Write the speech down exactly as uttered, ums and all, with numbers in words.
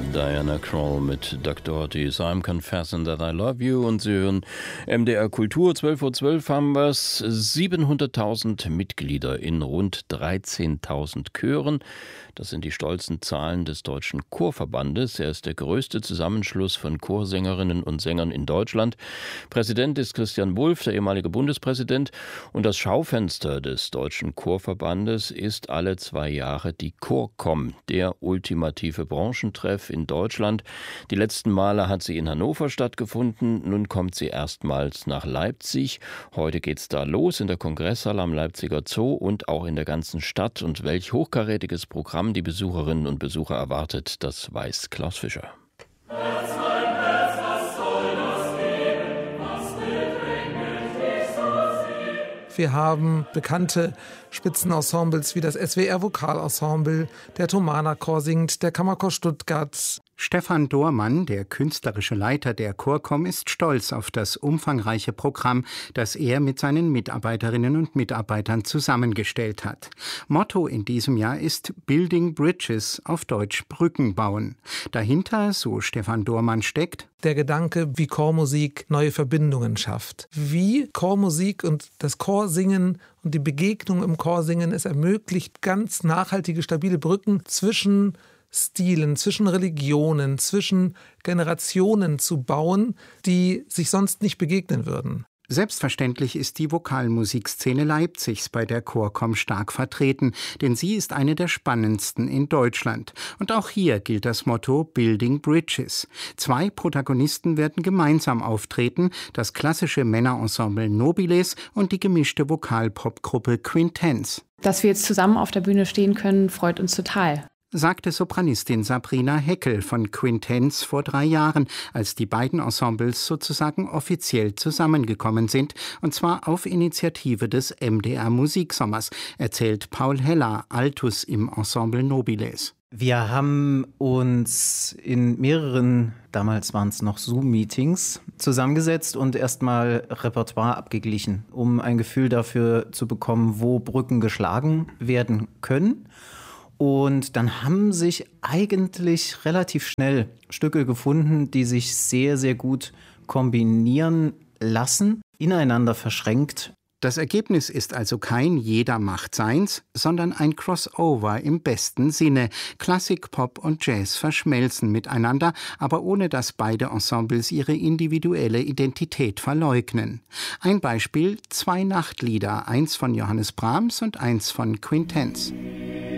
Diana Krall mit Doug Doherty's I'm Confessing That I Love You, und Sie hören M D R Kultur. zwölf Uhr zwölf haben wir es. siebenhunderttausend Mitglieder in rund dreizehntausend Chören. Das sind die stolzen Zahlen des Deutschen Chorverbandes. Er ist der größte Zusammenschluss von Chorsängerinnen und Sängern in Deutschland. Präsident ist Christian Wulff, der ehemalige Bundespräsident. Und das Schaufenster des Deutschen Chorverbandes ist alle zwei Jahre die Chorcom, der ultimative Branchentreff in Deutschland. Die letzten Male hat sie in Hannover stattgefunden. Nun kommt sie erstmals nach Leipzig. Heute geht's da los in der Kongresshalle am Leipziger Zoo und auch in der ganzen Stadt. Und welch hochkarätiges Programm die Besucherinnen und Besucher erwartet, das weiß Klaus Fischer. Wir haben bekannte Spitzenensembles wie das S W R-Vokalensemble, der Thomaner Chor singt, der Kammerchor Stuttgart. Stefan Dohrmann, der künstlerische Leiter der Chorcom, ist stolz auf das umfangreiche Programm, das er mit seinen Mitarbeiterinnen und Mitarbeitern zusammengestellt hat. Motto in diesem Jahr ist Building Bridges, auf Deutsch Brücken bauen. Dahinter, so Stefan Dohrmann, steckt der Gedanke, wie Chormusik neue Verbindungen schafft. Wie Chormusik und das Chorsingen und die Begegnung im Chorsingen es ermöglicht, ganz nachhaltige, stabile Brücken zwischen Stilen, zwischen Religionen, zwischen Generationen zu bauen, die sich sonst nicht begegnen würden. Selbstverständlich ist die Vokalmusikszene Leipzigs bei der Chorcom stark vertreten, denn sie ist eine der spannendsten in Deutschland. Und auch hier gilt das Motto Building Bridges. Zwei Protagonisten werden gemeinsam auftreten, das klassische Männerensemble Nobiles und die gemischte Vokal-Pop-Gruppe Quintenz. Dass wir jetzt zusammen auf der Bühne stehen können, freut uns total, sagte Sopranistin Sabrina Heckel von Quintenz vor drei Jahren, als die beiden Ensembles sozusagen offiziell zusammengekommen sind, und zwar auf Initiative des M D R Musiksommers, erzählt Paul Heller, Altus im Ensemble Nobiles. Wir haben uns in mehreren, damals waren es noch Zoom-Meetings, zusammengesetzt und erstmal Repertoire abgeglichen, um ein Gefühl dafür zu bekommen, wo Brücken geschlagen werden können. Und dann haben sich eigentlich relativ schnell Stücke gefunden, die sich sehr, sehr gut kombinieren lassen, ineinander verschränkt. Das Ergebnis ist also kein Jeder macht seins, sondern ein Crossover im besten Sinne. Klassik, Pop und Jazz verschmelzen miteinander, aber ohne dass beide Ensembles ihre individuelle Identität verleugnen. Ein Beispiel: zwei Nachtlieder, eins von Johannes Brahms und eins von Quintenz.